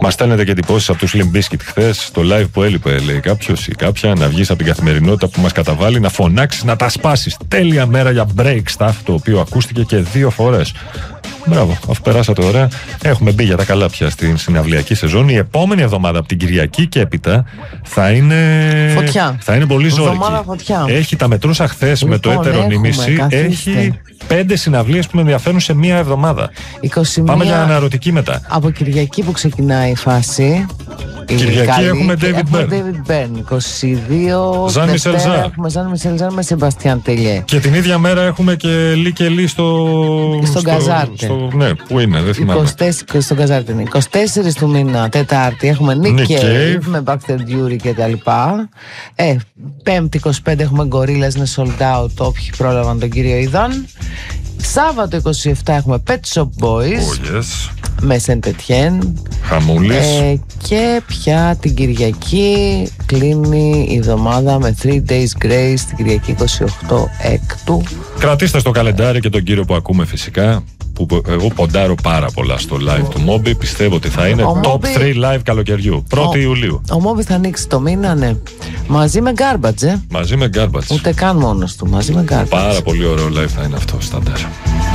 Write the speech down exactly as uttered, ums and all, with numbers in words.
Μας στέλνετε και εντυπώσεις από τους Limp Bizkit χθες. Το live που έλειπε, λέει κάποιος ή κάποια, να βγεις από την καθημερινότητα που μας καταβάλει, να φωνάξεις, να τα σπάσεις. Τέλεια μέρα για break stuff, το οποίο ακούστηκε και δύο φορές. Μπράβο, αφού περάσατε ωραία. Έχουμε μπει για τα καλά πια στην συναυλιακή σεζόν. Η επόμενη εβδομάδα από την Κυριακή και έπειτα θα είναι. Φωτιά. Θα είναι πολύ ζώρικη. Φωτιά. Έχει, τα μετρούσα χθες λοιπόν, με το έτερο νήμιση. Έχει πέντε συναυλίες που με ενδιαφέρουν σε μία εβδομάδα. είκοσι μία... Πάμε για αναρωτική μετά. Από Κυριακή που ξεκινάει η φάση. Κυριακή καλή, έχουμε David έχουμε Byrne. David Byrne. είκοσι δύο Ζαν Μισελ Ζαν. Έχουμε Ζαν Μισελ Ζαν με Σεμπαστιάν Τελιέ. Και την ίδια μέρα έχουμε και Λί και Λί στο. Στον Καζάρτε. Στο, ναι, πού είναι, δεν θυμάμαι. είκοσι τέσσερα, στον Καζάρτε είναι. είκοσι τέσσερα του μήνα, Τετάρτη, έχουμε Nick Cave με Baxter Dury και τα λοιπά. Ε, Πέμπτη είκοσι πέντε έχουμε Gorillaz, είναι sold out. Όποιοι πρόλαβαν τον κύριο είδαν. Σάββατο είκοσι επτά έχουμε Pet Shop Boys. Oh, yes. Με Saint Etienne. Χαμούλης. Ε, και πια την Κυριακή κλείνει η εβδομάδα με Three Days Grace την Κυριακή είκοσι οκτώ έκτου. Κρατήστε στο καλεντάρι και τον κύριο που ακούμε φυσικά, που εγώ ποντάρω πάρα πολλά στο live oh. του Moby. Πιστεύω ότι θα είναι ο top Moby... τρία live καλοκαιριού, πρώτη Ιουλίου. Ο Moby θα ανοίξει το μήνα, ναι. Μαζί με Garbage, ε. Μαζί με Garbage. Ούτε καν μόνος του, μαζί με Garbage. Πάρα πολύ ωραίο live θα είναι αυτό, στάνταρ.